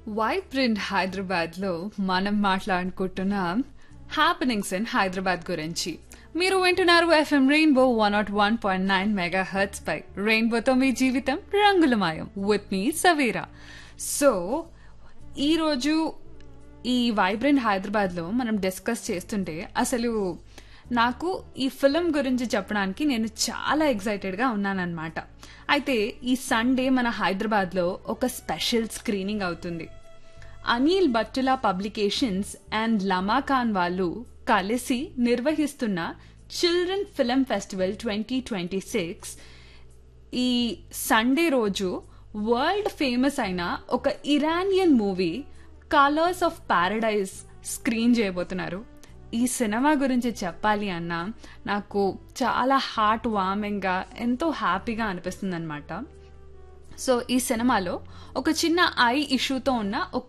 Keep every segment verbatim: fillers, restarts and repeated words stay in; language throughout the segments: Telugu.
వైబ్రెంట్ హైదరాబాద్ లో మనం మాట్లాడుకుంటున్నాం హ్యాపెనింగ్స్ ఇన్ హైదరాబాద్ గురించి. మీరు వింటున్నారు FM rainbow one not one point nine mega hertz పై. రెయిన్బోతో మీ జీవితం రంగులమయం విత్ మీ సవీరా. సో ఈరోజు ఈ వైబ్రెంట్ హైదరాబాద్ లో మనం డిస్కస్ చేస్తుంటే అసలు నాకు ఈ ఫిలిం గురించి చెప్పడానికి నేను చాలా ఎక్సైటెడ్ గా ఉన్నానన్నమాట. అయితే ఈ సండే మన హైదరాబాద్ లో ఒక స్పెషల్ స్క్రీనింగ్ అవుతుంది. అనిల్ బట్టులా పబ్లికేషన్స్ అండ్ లమాకాన్ వాళ్ళు కలిసి నిర్వహిస్తున్న children film festival twenty twenty six ఈ సండే రోజు వరల్డ్ ఫేమస్ అయిన ఒక Iranian movie colours of paradise screen చేయబోతున్నారు. ఈ సినిమా గురించి చెప్పాలి అన్నా నాకు చాలా హార్ట్ వార్మింగ్ గా ఎంతో హ్యాపీగా అనిపిస్తుంది అనమాట. సో ఈ సినిమాలో ఒక చిన్న ఐ ఇష్యూతో ఉన్న ఒక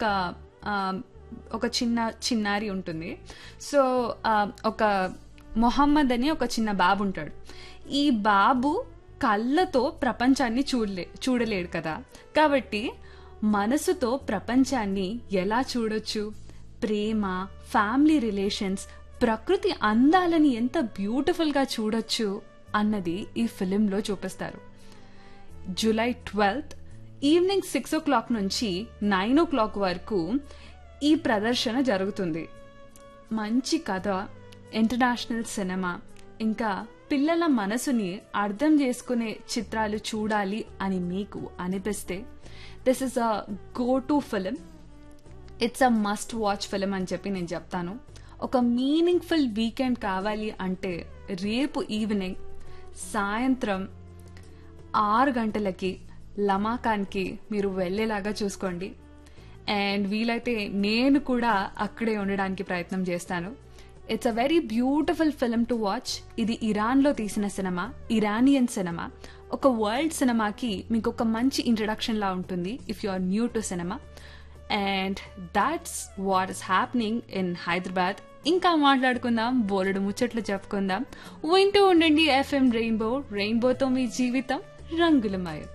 ఒక చిన్న చిన్నారి ఉంటుంది. సో ఒక మొహమ్మద్ అని ఒక చిన్న బాబు ఉంటాడు. ఈ బాబు కళ్ళతో ప్రపంచాన్ని చూడలే చూడలేడు కదా, కాబట్టి మనసుతో ప్రపంచాన్ని ఎలా చూడొచ్చు, ప్రేమ, ఫ్యామిలీ రిలేషన్స్, ప్రకృతి అందాలని ఎంత బ్యూటిఫుల్ గా చూడొచ్చు అన్నది ఈ ఫిలింలో చూపిస్తారు. జూలై ట్వెల్త్ ఈవినింగ్ సిక్స్ ఓ క్లాక్ నుంచి నైన్ ఓ క్లాక్ వరకు ఈ ప్రదర్శన జరుగుతుంది. మంచి కథ, ఇంటర్నేషనల్ సినిమా, ఇంకా పిల్లల మనసుని అర్థం చేసుకునే చిత్రాలు చూడాలి అని మీకు అనిపిస్తే this is a go to film. It's a must watch film అని చెప్పి నేను చెప్తాను. ఒక మీనింగ్ఫుల్ వీకెండ్ కావాలి అంటే రేపు ఈవినింగ్ సాయంత్రం ఆరు గంటలకి లమాకాన్కి మీరు వెళ్ళేలాగా చూసుకోండి. అండ్ వీలైతే నేను కూడా అక్కడే ఉండడానికి ప్రయత్నం చేస్తాను. It's a very beautiful film to watch. ఇది ఇరాన్లో తీసిన సినిమా, ఇరానియన్ సినిమా. ఒక వరల్డ్ సినిమాకి మీకు ఒక మంచి ఇంట్రడక్షన్ లా ఉంటుంది if you are new to cinema. And that's what is happening in Hyderabad. ఇంకా మాట్లాడుకుందాం, బోలెడు ముచ్చట్లు చెప్పుకుందాం. వింటూ ఉండండి ఎఫ్ఎం రెయిన్బో. రెయిన్బోతో మీ జీవితం రంగులమయం.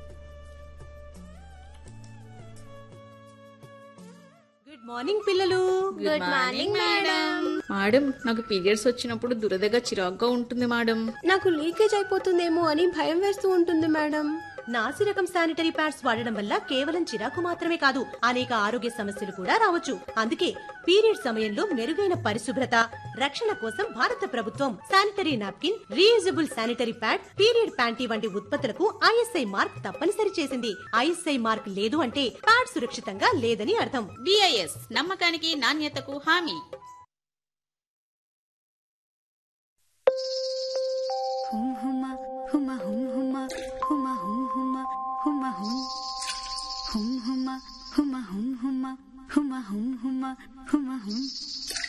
గుడ్ మార్నింగ్ పిల్లలు. Good morning madam. మేడం, నాకు పీరియడ్స్ వచ్చినప్పుడు దురదగా చిరాగ్గా ఉంటుంది మేడం. నాకు లీకేజ్ అయిపోతుందేమో అని భయం వేస్తూ ఉంటుంది మేడం. నాసి రకం శానిటరీ ప్యాడ్స్ వాడడం వల్ల కేవలం చిరాకు మాత్రమే కాదు, అనేక ఆరోగ్య సమస్యలు కూడా రావచ్చు. అందుకే పీరియడ్ సమయంలో మెరుగైన పరిశుభ్రత, రక్షణ కోసం భారత ప్రభుత్వం sanitary napkin, reusable sanitary pad, period panty వంటి ఉత్పత్తులకు ఐఎస్ఐ మార్క్ తప్పనిసరి చేసింది. ఐఎస్ఐ మార్క్ లేదు అంటే ప్యాడ్ సురక్షితంగా లేదని అర్థం. బిఐఎస్ నమ్మకానికి నాణ్యతకు హామీ. hum huma huma hum huma huma hum huma huma hum